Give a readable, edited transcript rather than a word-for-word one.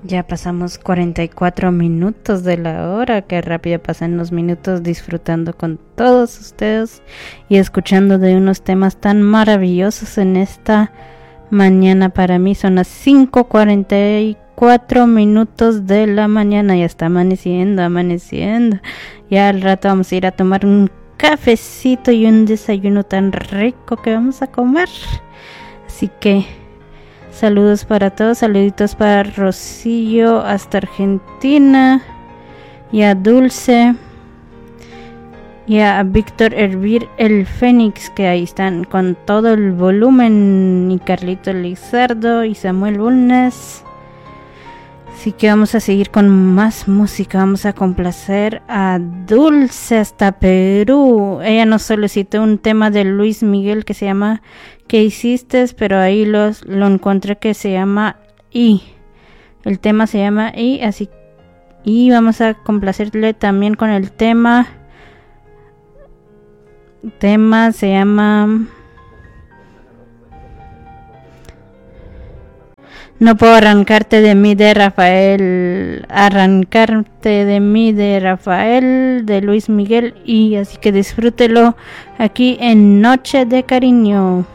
Ya pasamos 44 minutos de la hora, que rápido pasan los minutos disfrutando con todos ustedes y escuchando de unos temas tan maravillosos en esta mañana. Para mí son las 5:44 minutos de la mañana, ya está amaneciendo. Ya al rato vamos a ir a tomar un cafecito y un desayuno tan rico que vamos a comer. Así que saludos para todos, saluditos para Rocío hasta Argentina, y a Dulce, y a Víctor Hervir el Fénix, que ahí están con todo el volumen, y Carlito Lizardo y Samuel Bulnes. Así que vamos a seguir con más música, vamos a complacer a Dulce hasta Perú. Ella nos solicitó un tema de Luis Miguel que se llama ¿Qué hiciste? Pero ahí lo encontré que se llama Y. El tema se llama Y, así. Y vamos a complacerle también con el tema. Tema se llama No puedo arrancarte de mí, de Rafael. Arrancarte de mí, de Rafael, de Luis Miguel. Y así que disfrútelo aquí en Noche de Cariño.